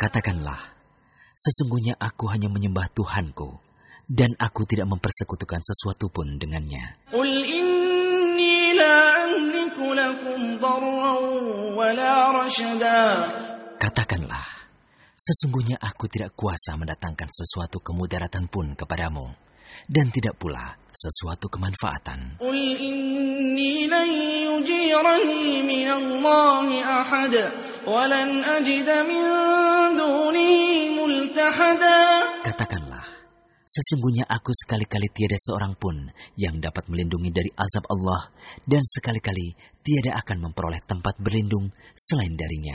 Katakanlah, sesungguhnya aku hanya menyembah Tuhanku, dan aku tidak mempersekutukan sesuatu pun dengannya. قل إني لا أملك لكم ضرا ولا رشدا. Katakanlah, sesungguhnya aku tidak kuasa mendatangkan sesuatu kemudaratan pun kepadamu, dan tidak pula sesuatu kemanfaatan. قل إني لن يجيرني من الله أحد ولن أجد من دونه ملتحدا. Katakanlah, sesungguhnya aku sekali-kali tiada seorang pun yang dapat melindungi dari azab Allah, dan sekali-kali tiada akan memperoleh tempat berlindung selain darinya.